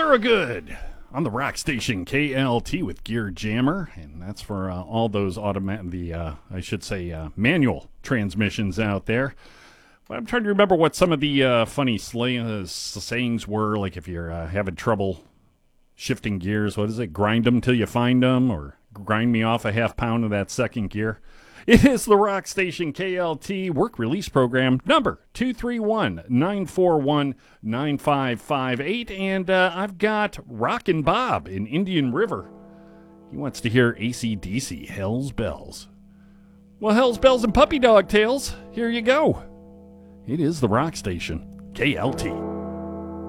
Thorogood on the rock station KLT with Gear Jammer, and that's for all those manual transmissions out there. But I'm trying to remember what some of the funny sayings were, like if you're having trouble shifting gears, what is it? Grind them till you find them, or grind me off a half pound of that second gear. It is the Rock Station KLT work release program number 231-941-9558. And I've got Rockin' Bob in Indian River. He wants to hear AC/DC, Hell's Bells. Well, Hell's Bells and Puppy Dog Tales, here you go. It is the Rock Station KLT.